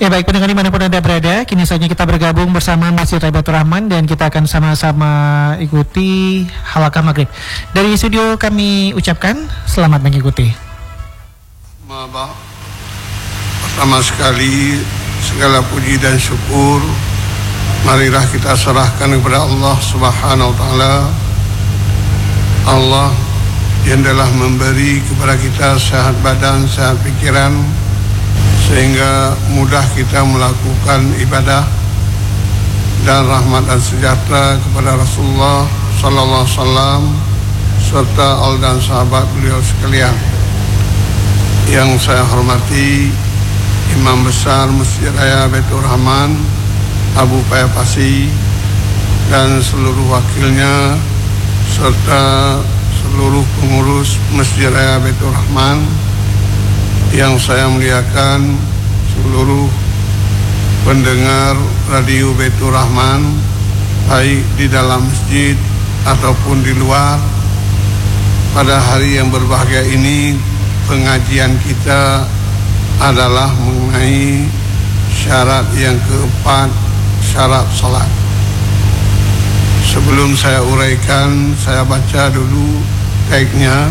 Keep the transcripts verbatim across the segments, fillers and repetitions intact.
Oke, baik pendengar dimanapun Anda berada, kini saatnya kita bergabung bersama Masjid Thaibatur Rahman dan kita akan sama-sama ikuti halaqah maghrib. Dari studio kami ucapkan selamat mengikuti. Maba, pertama sekali segala puji dan syukur marilah kita serahkan kepada Allah Subhanahu wa taala. Allah yang telah memberi kepada kita sehat badan, sehat pikiran, sehingga mudah kita melakukan ibadah, dan rahmat dan sejahtera kepada Rasulullah sallallahu alaihi wasallam serta al dan sahabat beliau sekalian. Yang saya hormati Imam Besar Masjid Raya Baitur Rahman Abu Payapasi dan seluruh wakilnya serta seluruh pengurus Masjid Raya Baitur Rahman, yang saya muliakan seluruh pendengar radio Baitur Rahman baik di dalam masjid ataupun di luar. Pada hari yang berbahagia ini pengajian kita adalah mengenai syarat yang keempat, syarat salat. Sebelum saya uraikan, saya baca dulu taiknya.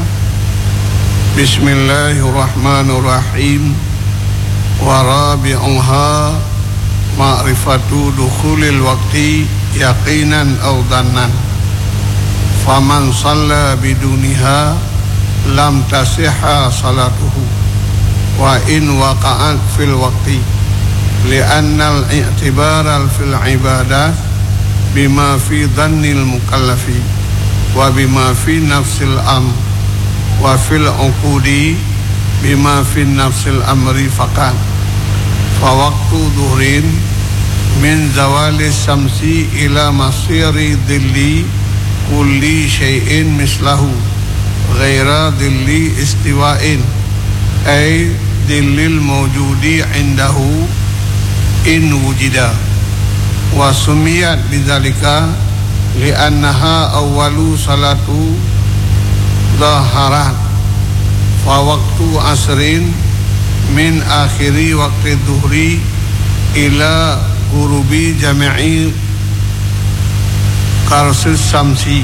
Bismillahirrahmanirrahim. Wa rabi'uha ma'rifatu dukhulil waqti yaqinan aw dhannan. Faman shalla biduniha lam tasihha salatuhu wa in waqa'at fil waqti li'anna al-i'tibara fil ibadah bima fi dhannil mukallafi wa bima fi nafsil amr wa fil uqudi bima fi nafsil amri faqat. Fa waqtu dhuhrin min zawali samsi ila masiri dhilli kulli syai'in mislahu ghaira dhilli istiwa'in ay dhillil mawjudi indahu in wujida. Wa sumiyat bidzalika li'annaha awwalu salatu dhaharat. Fa waqtu asrin min akhiri waqti dhuhri ila gurubi jami'i qarsis samsi.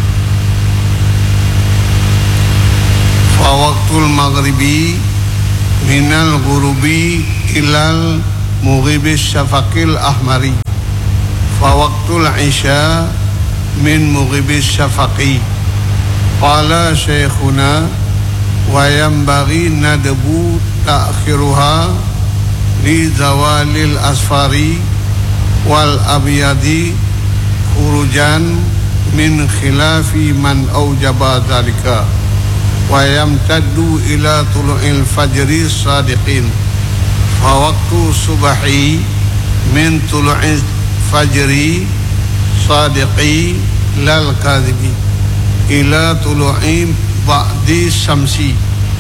Fa waqtul maghribi minal gurubi ilal mughibis syafaqil ahmari. Fa waqtul isya min mughibis syafaqi. Qala syekhuna wa yanbaghi nadbu ta'khiruha li zawalil asfari wal abyadi khurujan min khilafi man aujaba dhalika wa yamtaddu ila tulu'il fajri sadiqin. Fa waqtu subahi min tulu'il fajri sadiqi lal kadhibi ila tulu'i ba'di syamsi.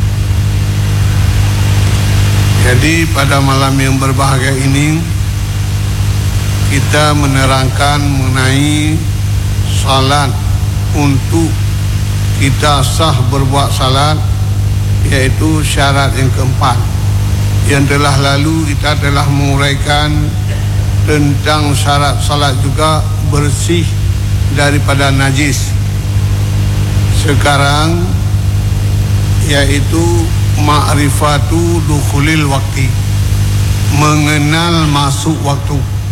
Jadi pada malam yang berbahagia ini kita menerangkan mengenai salat. Untuk kita sah berbuat salat, yaitu syarat yang keempat. Yang telah lalu kita telah menguraikan tentang syarat salat juga bersih daripada najis. Sekarang yaitu ma'rifatu dukhulil waqti, mengenal masuk waktu.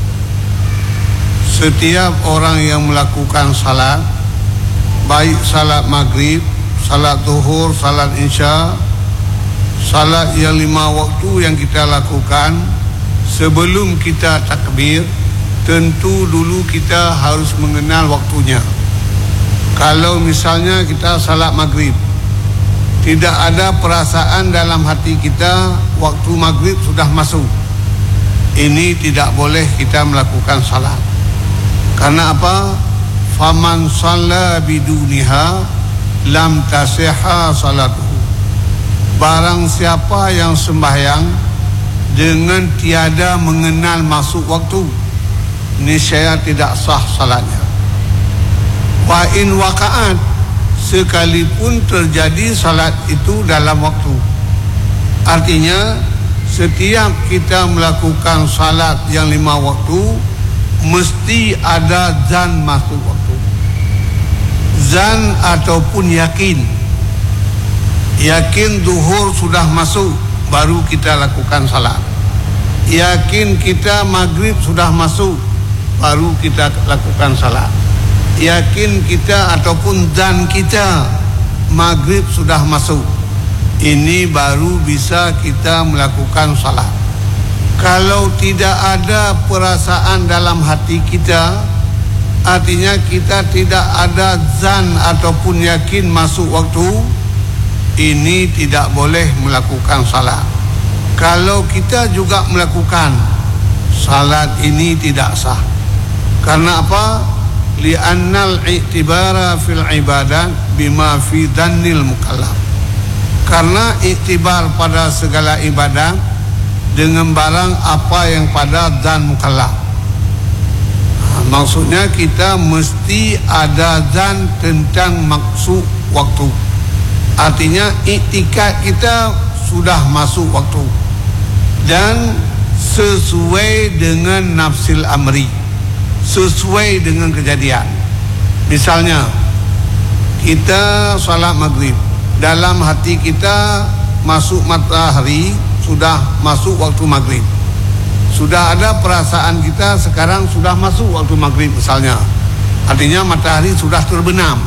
Setiap orang yang melakukan salat, baik salat maghrib, salat zuhur, salat isya, salat yang lima waktu yang kita lakukan, sebelum kita takbir, tentu dulu kita harus mengenal waktunya. Kalau misalnya kita salat maghrib, tidak ada perasaan dalam hati kita waktu maghrib sudah masuk, ini tidak boleh kita melakukan salat. Karena apa? Faman shalla biduniha lam tasihha salatuhu. Barang siapa yang sembahyang dengan tiada mengenal masuk waktu, niscaya tidak sah salatnya. Wa in waqa'at, sekalipun terjadi salat itu dalam waktu. Artinya setiap kita melakukan salat yang lima waktu mesti ada zan masuk waktu. Zan ataupun yakin. Yakin duhur sudah masuk, baru kita lakukan salat. Yakin kita maghrib sudah masuk, baru kita lakukan salat. Yakin kita ataupun zan kita maghrib sudah masuk, ini baru bisa kita melakukan salat. Kalau tidak ada perasaan dalam hati kita, artinya kita tidak ada zan ataupun yakin masuk waktu, ini tidak boleh melakukan salat. Kalau kita juga melakukan, salat ini tidak sah. Karena apa? Li'annal i'tibara fil ibadat bima fi dhannil mukallaf. Karena iktibar pada segala ibadat dengan barang apa yang pada zan mukallaf. Nah, maksudnya kita mesti ada zan tentang maksud waktu. Artinya iktikad kita sudah masuk waktu dan sesuai dengan nafsil amri, sesuai dengan kejadian. Misalnya kita salat maghrib, dalam hati kita masuk matahari, sudah masuk waktu maghrib. Sudah ada perasaan kita sekarang sudah masuk waktu maghrib misalnya, artinya matahari sudah terbenam.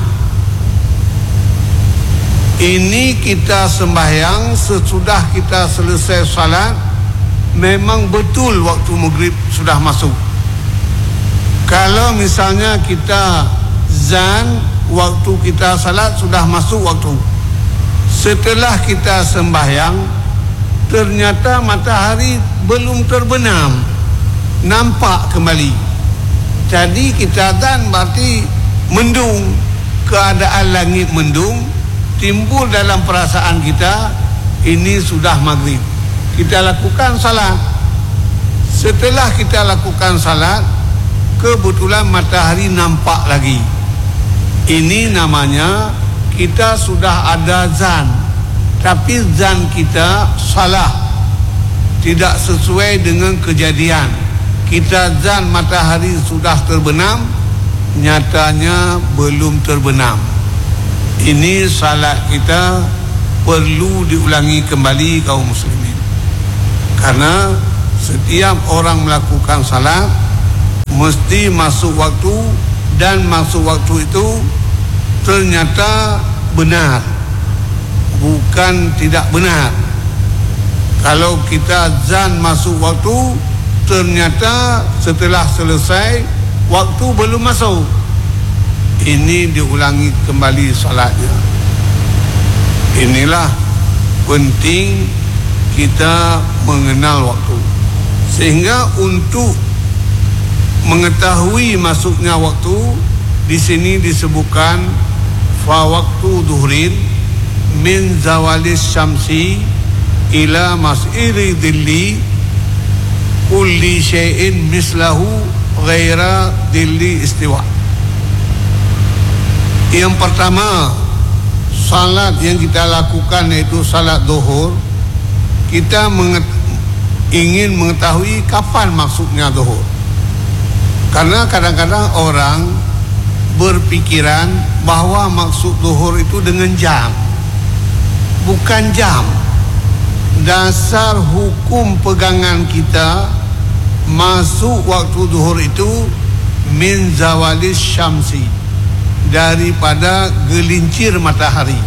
Ini kita sembahyang, sesudah kita selesai salat, memang betul waktu maghrib sudah masuk. Kalau misalnya kita zan waktu kita salat sudah masuk waktu, setelah kita sembahyang ternyata matahari belum terbenam, nampak kembali. Jadi kita zan berarti mendung, keadaan langit mendung, timbul dalam perasaan kita ini sudah maghrib. Kita lakukan salat. Setelah kita lakukan salat, kebetulan matahari nampak lagi. Ini namanya kita sudah ada zan, tapi zan kita salah, tidak sesuai dengan kejadian. Kita zan matahari sudah terbenam, nyatanya belum terbenam. Ini salat kita perlu diulangi kembali kaum muslimin. Karena setiap orang melakukan salat mesti masuk waktu, dan masuk waktu itu ternyata benar, bukan tidak benar. Kalau kita zan masuk waktu, ternyata setelah selesai waktu belum masuk, ini diulangi kembali salatnya. Inilah penting kita mengenal waktu, sehingga untuk mengetahui masuknya waktu, di sini disebutkan fa waktu duhrin min zawalis syamsi ila mas'iri dhilli kulli syai'in mislahu ghaira dhilli istiwa. Yang pertama, salat yang kita lakukan yaitu salat zuhur, kita menget- ingin mengetahui kapan maksudnya zuhur. Karena kadang-kadang orang berpikiran bahwa maksud zuhur itu dengan jam. Bukan jam. Dasar hukum pegangan kita, masuk waktu zuhur itu min zawalis syamsi, daripada gelincir matahari.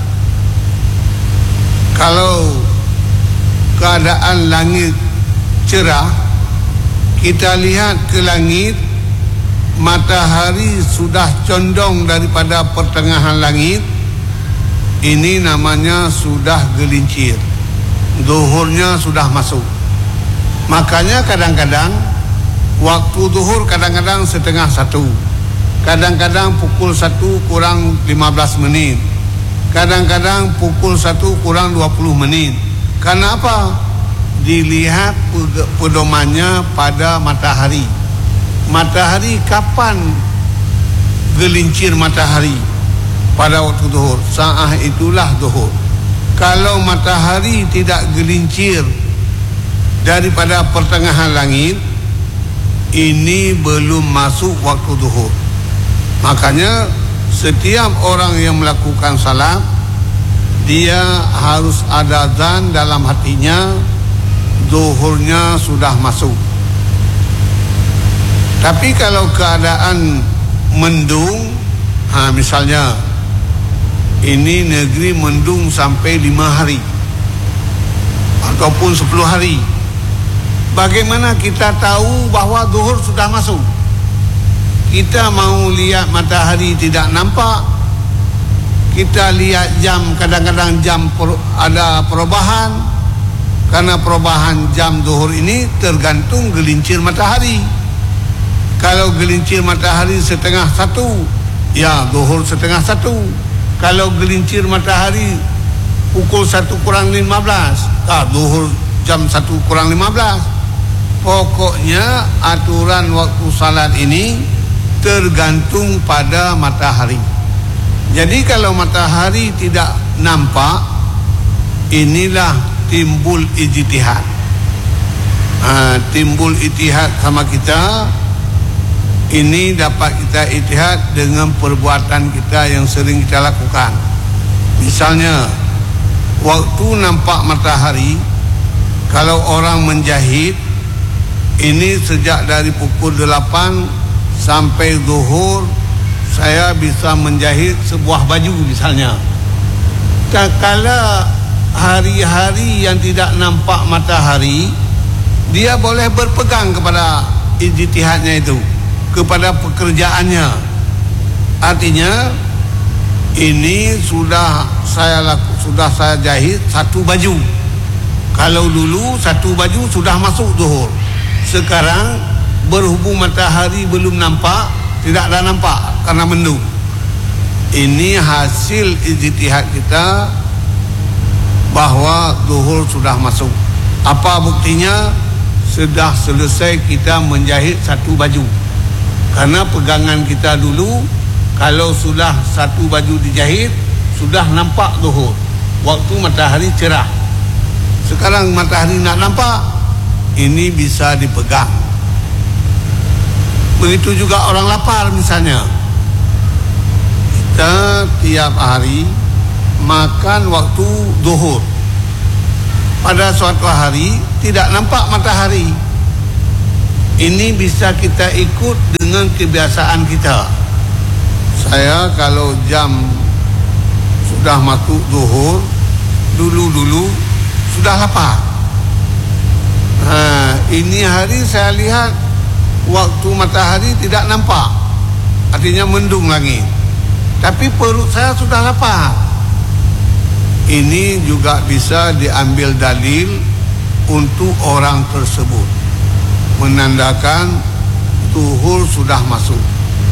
Kalau keadaan langit cerah, kita lihat ke langit, matahari sudah condong daripada pertengahan langit, ini namanya sudah gelincir, zuhurnya sudah masuk. Makanya kadang-kadang waktu zuhur kadang-kadang setengah satu, kadang-kadang pukul satu kurang lima belas menit, kadang-kadang pukul satu kurang dua puluh menit. Karena apa? Dilihat pedomannya pada matahari. Matahari kapan gelincir matahari? Pada waktu zuhur. Saat itulah zuhur. Kalau matahari tidak gelincir daripada pertengahan langit, ini belum masuk waktu zuhur. Makanya setiap orang yang melakukan salat, dia harus ada azan dalam hatinya, zuhurnya sudah masuk. Tapi kalau keadaan mendung, ha, misalnya ini negeri mendung sampai lima hari ataupun sepuluh hari, bagaimana kita tahu bahawa zuhur sudah masuk? Kita mau lihat matahari tidak nampak, kita lihat jam, kadang-kadang jam per, ada perubahan. Karena perubahan jam zuhur ini tergantung gelincir matahari. Kalau gelincir matahari setengah satu, ya zuhur setengah satu. Kalau gelincir matahari pukul satu kurang lima belas, ah, zuhur jam satu kurang lima belas. Pokoknya aturan waktu salat ini tergantung pada matahari. Jadi kalau matahari tidak nampak, inilah timbul ijtihad. Ha, timbul ijtihad sama kita. Ini dapat kita ijtihad dengan perbuatan kita yang sering kita lakukan. Misalnya, waktu nampak matahari, kalau orang menjahit, ini sejak dari pukul delapan sampai zuhur, saya bisa menjahit sebuah baju misalnya. Kala hari-hari yang tidak nampak matahari, dia boleh berpegang kepada ijtihadnya itu, kepada pekerjaannya. Artinya ini sudah saya laku, sudah saya jahit satu baju. Kalau dulu satu baju sudah masuk zuhur, sekarang berhubung matahari belum nampak, tidak ada nampak karena mendung. Ini hasil ijtihad kita bahwa zuhur sudah masuk. Apa buktinya? Sudah selesai kita menjahit satu baju. Karena pegangan kita dulu, kalau sudah satu baju dijahit, sudah nampak zuhur, waktu matahari cerah. Sekarang matahari nak nampak, ini bisa dipegang. Begitu juga orang lapar misalnya. Kita tiap hari makan waktu zuhur. Pada suatu hari tidak nampak matahari. Ini bisa kita ikut dengan kebiasaan kita. Saya kalau jam sudah masuk zuhur, dulu-dulu sudah lapar. Nah, ini hari saya lihat waktu matahari tidak nampak, artinya mendung langit, tapi perut saya sudah lapar. Ini juga bisa diambil dalil untuk orang tersebut, menandakan zuhur sudah masuk.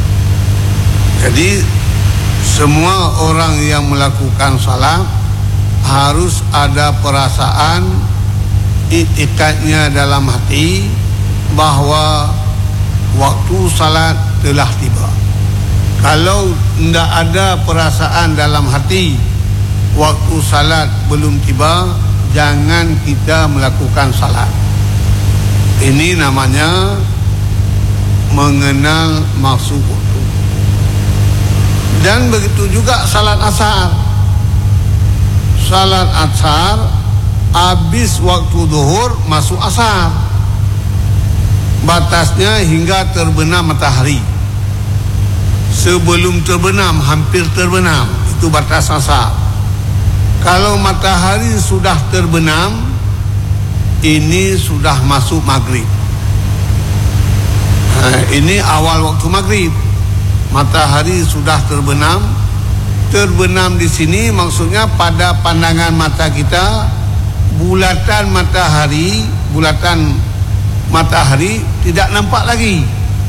Jadi semua orang yang melakukan salat harus ada perasaan, iktikadnya dalam hati bahwa waktu salat telah tiba. Kalau tidak ada perasaan dalam hati waktu salat belum tiba, jangan kita melakukan salat. Ini namanya mengenal maksud waktu. Dan begitu juga salat asar. Salat asar habis waktu zuhur masuk asar. Batasnya hingga terbenam matahari. Sebelum terbenam, hampir terbenam, itu batas asar. Kalau matahari sudah terbenam, ini sudah masuk maghrib. Nah, ini awal waktu maghrib. Matahari sudah terbenam. Terbenam di sini maksudnya pada pandangan mata kita, bulatan matahari, bulatan matahari tidak nampak lagi.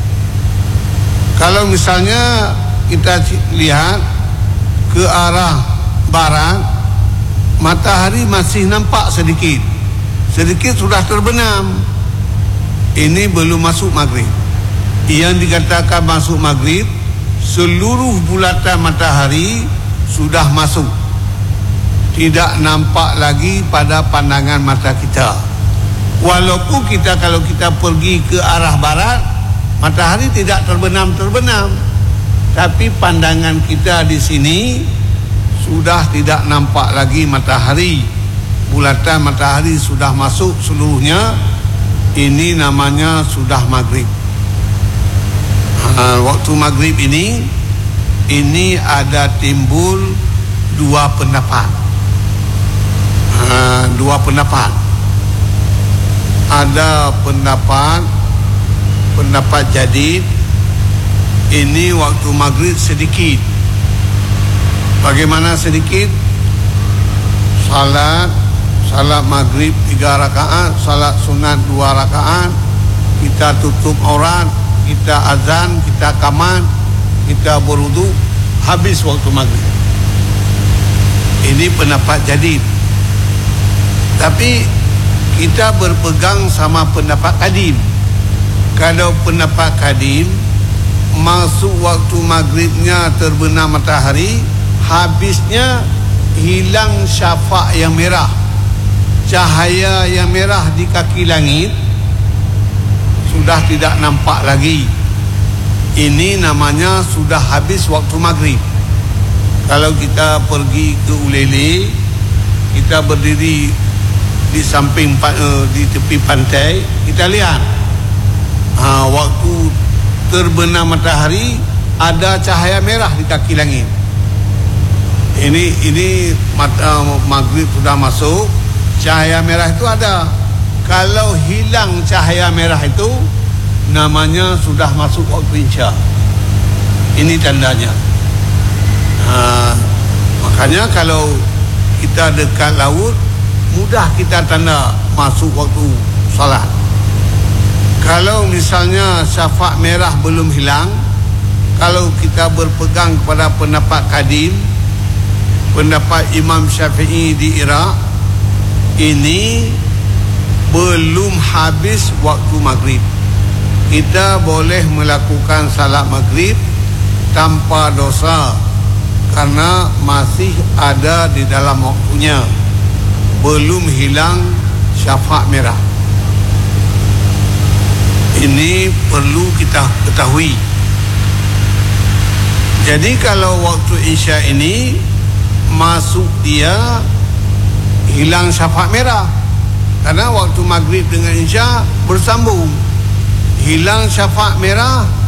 Kalau misalnya kita lihat ke arah barat, matahari masih nampak sedikit, sedikit sudah terbenam. Ini belum masuk maghrib. Yang dikatakan masuk maghrib, seluruh bulatan matahari sudah masuk, tidak nampak lagi pada pandangan mata kita. Walaupun kita kalau kita pergi ke arah barat, matahari tidak terbenam-terbenam, tapi pandangan kita di sini sudah tidak nampak lagi matahari. Bulatan matahari sudah masuk seluruhnya. Ini namanya sudah maghrib. Ha, waktu maghrib ini, ini ada timbul dua pendapat. Ha, dua pendapat. Ada pendapat pendapat jadid, ini waktu maghrib sedikit. Bagaimana sedikit? Salat salat maghrib tiga rakaat, salat sunat dua rakaat, kita tutup aurat, kita azan, kita qamat, kita berwudu, habis waktu maghrib. Ini pendapat jadid. Tapi kita berpegang sama pendapat kadim. Kalau pendapat kadim, masuk waktu maghribnya terbenam matahari, habisnya hilang syafaq yang merah, cahaya yang merah di kaki langit sudah tidak nampak lagi. Ini namanya sudah habis waktu maghrib. Kalau kita pergi ke Ulele, kita berdiri di samping uh, di tepi pantai, kita lihat ha, waktu terbenam matahari ada cahaya merah di kaki langit. Ini ini mata, maghrib sudah masuk, cahaya merah itu ada. Kalau hilang cahaya merah itu, namanya sudah masuk waktu isya. Ini tandanya. Ha, makanya kalau kita dekat laut, mudah kita tanda masuk waktu salat. Kalau misalnya syafaq merah belum hilang, kalau kita berpegang kepada pendapat kadim, pendapat Imam Syafi'i di Iraq, ini belum habis waktu maghrib. Kita boleh melakukan salat maghrib tanpa dosa, karena masih ada di dalam waktunya, belum hilang syafaq merah. Ini perlu kita ketahui. Jadi kalau waktu isya ini masuk dia hilang syafaq merah, karena waktu maghrib dengan isya bersambung. Hilang syafaq merah,